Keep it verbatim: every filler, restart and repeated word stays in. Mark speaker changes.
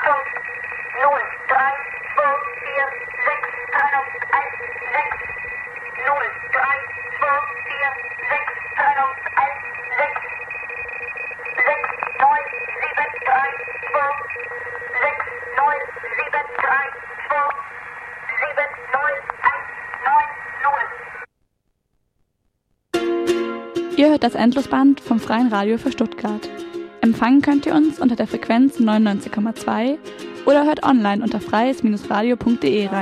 Speaker 1: Ihr hört das Endlosband vom Freien Radio für Stuttgart. Empfangen könnt ihr uns unter der Frequenz neunundneunzig Komma zwei oder hört online unter freies Bindestrich radio punkt de rein.